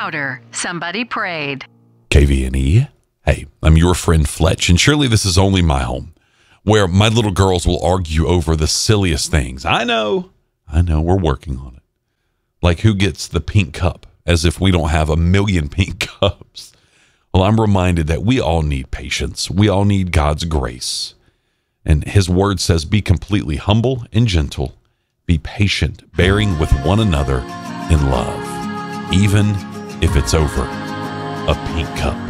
louder. Somebody prayed. KVNE. Hey, I'm your friend Fletch, and surely this is only my home, where my little girls will argue over the silliest things. I know, we're working on it. Like who gets the pink cup, as if we don't have a million pink cups. Well, I'm reminded that we all need patience. We all need God's grace. And his word says, be completely humble and gentle. Be patient, bearing with one another in love, even if it's over a pink cup.